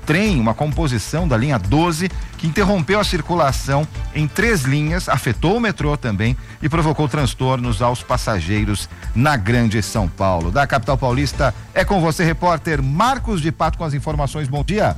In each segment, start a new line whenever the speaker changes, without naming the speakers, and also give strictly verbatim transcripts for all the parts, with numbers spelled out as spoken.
trem, uma composição da linha doze, que interrompeu a circulação em três linhas, afetou o metrô também e provocou transtornos aos passageiros na Grande São Paulo. Da capital paulista, é com você, repórter Marcos de Pato, com as informações. Bom dia.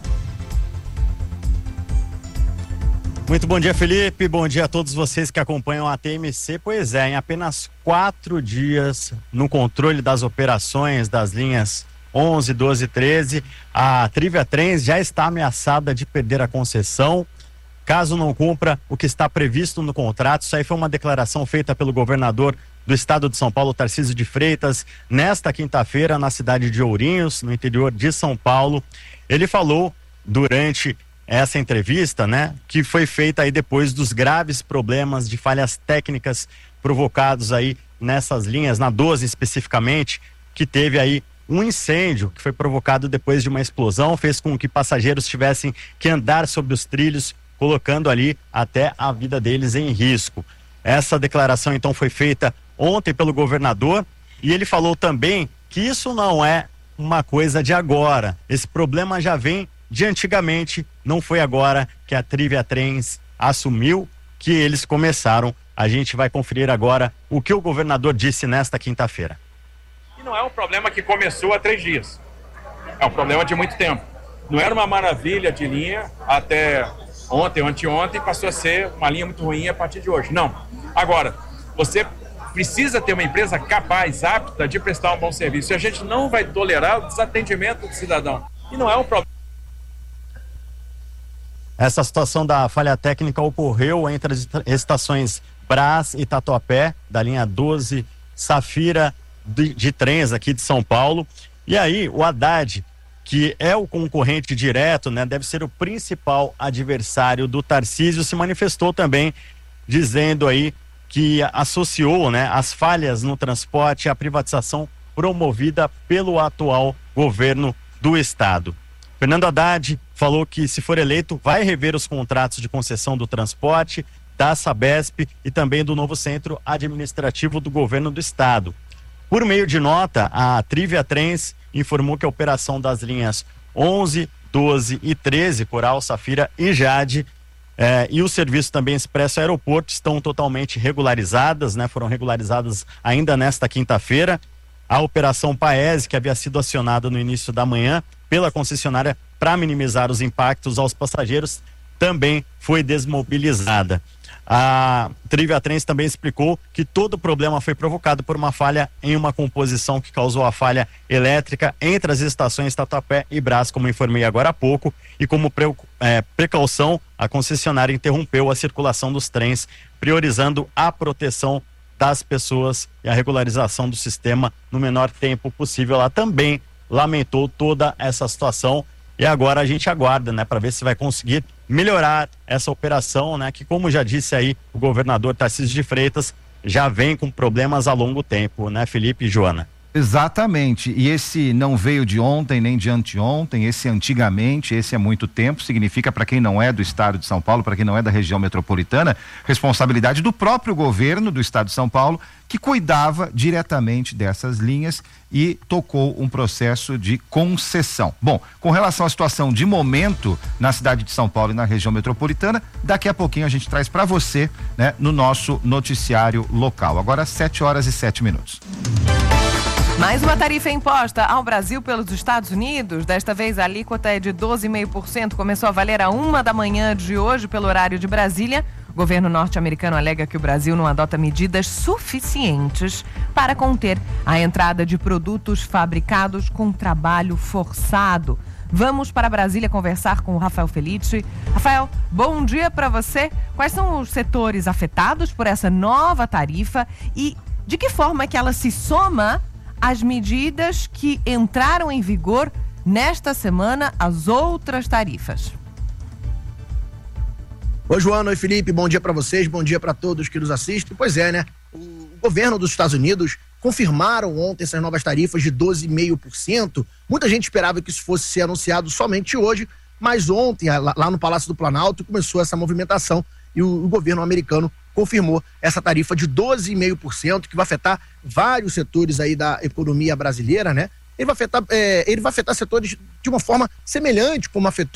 Muito bom dia, Felipe. Bom dia a todos vocês que acompanham a T M C. Pois é, em apenas quatro dias no controle das operações das linhas onze, doze e treze, a Trivia Trens já está ameaçada de perder a concessão caso não cumpra o que está previsto no contrato. Isso aí foi uma declaração feita pelo governador do estado de São Paulo, Tarcísio de Freitas, nesta quinta-feira na cidade de Ourinhos, no interior de São Paulo. Ele falou durante essa entrevista, né, que foi feita aí depois dos graves problemas de falhas técnicas provocados aí nessas linhas, na doze especificamente, que teve aí um incêndio que foi provocado depois de uma explosão, fez com que passageiros tivessem que andar sobre os trilhos, colocando ali até a vida deles em risco. Essa declaração então foi feita ontem pelo governador e ele falou também que isso não é uma coisa de agora, esse problema já vem de antigamente, não foi agora que a Trivia Trens assumiu que eles começaram. A gente vai conferir agora o que o governador disse nesta quinta-feira.
E não é um problema que começou há três dias, é um problema de muito tempo. Não era uma maravilha de linha até ontem ou anteontem, passou a ser uma linha muito ruim a partir de hoje. Não. Agora, você precisa ter uma empresa capaz, apta de prestar um bom serviço. E a gente não vai tolerar o desatendimento do cidadão. E não é um problema.
Essa situação da falha técnica ocorreu entre as estações Brás e Tatuapé, da linha doze Safira de, de trens aqui de São Paulo. E aí o Haddad, que é o concorrente direto, né, deve ser o principal adversário do Tarcísio, se manifestou também dizendo aí que associou, né, as falhas no transporte à privatização promovida pelo atual governo do estado. Fernando Haddad falou que, se for eleito, vai rever os contratos de concessão do transporte, da Sabesp e também do novo centro administrativo do governo do estado. Por meio de nota, a Trivia Trens informou que a operação das linhas onze, doze e treze, Coral, Safira e Jade, eh, e o serviço também Expresso Aeroporto estão totalmente regularizadas, né? Foram regularizadas ainda nesta quinta-feira. A operação Paese, que havia sido acionada no início da manhã pela concessionária para minimizar os impactos aos passageiros, também foi desmobilizada. A Trivia Trens também explicou que todo o problema foi provocado por uma falha em uma composição que causou a falha elétrica entre as estações Tatuapé e Brás, como informei agora há pouco, e como pre, é, precaução, a concessionária interrompeu a circulação dos trens, priorizando a proteção das pessoas e a regularização do sistema no menor tempo possível. Ela também lamentou toda essa situação e agora a gente aguarda, né, para ver se vai conseguir melhorar essa operação, né, que, como já disse aí o governador Tarcísio de Freitas, já vem com problemas a longo tempo, né, Felipe e Joana?
Exatamente, e esse não veio de ontem nem de anteontem, esse antigamente, esse é muito tempo, significa, para quem não é do estado de São Paulo, para quem não é da região metropolitana, responsabilidade do próprio governo do estado de São Paulo, que cuidava diretamente dessas linhas e tocou um processo de concessão. Bom, com relação à situação de momento na cidade de São Paulo e na região metropolitana, daqui a pouquinho a gente traz para você, né, no nosso noticiário local. Agora sete horas e sete minutos.
Mais uma tarifa imposta ao Brasil pelos Estados Unidos. Desta vez a alíquota é de doze vírgula cinco por cento. Começou a valer a uma da manhã de hoje pelo horário de Brasília. O governo norte-americano alega que o Brasil não adota medidas suficientes para conter a entrada de produtos fabricados com trabalho forçado. Vamos para Brasília conversar com o Rafael Felice. Rafael, bom dia para você. Quais são os setores afetados por essa nova tarifa e de que forma que ela se soma as medidas que entraram em vigor nesta semana, as outras tarifas?
Oi, Joana, oi, Felipe, bom dia para vocês, bom dia para todos que nos assistem. Pois é, né? O governo dos Estados Unidos confirmaram ontem essas novas tarifas de doze vírgula cinco por cento. Muita gente esperava que isso fosse ser anunciado somente hoje, mas ontem, lá no Palácio do Planalto, começou essa movimentação e o, o governo americano confirmou essa tarifa de doze vírgula cinco por cento, que vai afetar vários setores aí da economia brasileira, né? Ele vai afetar, é, ele vai afetar setores de uma forma semelhante como afetou